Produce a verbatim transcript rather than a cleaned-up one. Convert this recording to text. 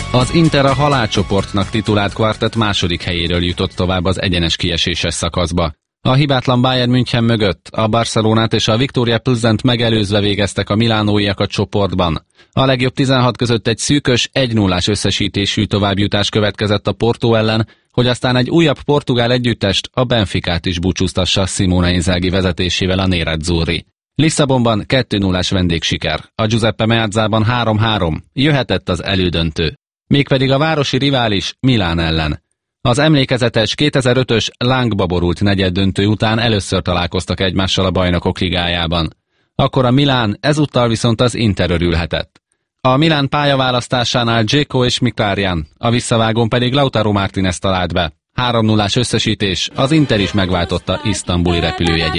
Az Inter a halálcsoportnak titulált kvartett második helyéről jutott tovább az egyenes kieséses szakaszba. A hibátlan Bayern München mögött a Barcelonát és a Viktoria Plzent megelőzve végeztek a milánóiak a csoportban. A legjobb tizenhat között egy szűkös, egy nullás összesítésű továbbjutás következett a Porto ellen, hogy aztán egy újabb portugál együttest, a Benficát is búcsúztassa Simone Inzaghi vezetésével a Nerazzurri. Lisszabonban kettő nullás vendégsiker, a Giuseppe Meazzában három három, jöhetett az elődöntő. Mégpedig a városi rivális Milán ellen. Az emlékezetes kétezer-ötös lángba borult negyeddöntő után először találkoztak egymással a Bajnokok Ligájában. Akkor a Milán, ezúttal viszont az Inter örülhetett. A Milán pályaválasztásánál Dzeko és Mkhitaryan, a visszavágón pedig Lautaro Martínez talált be. három nullás összesítés, az Inter is megváltotta isztambuli repülőjegyét.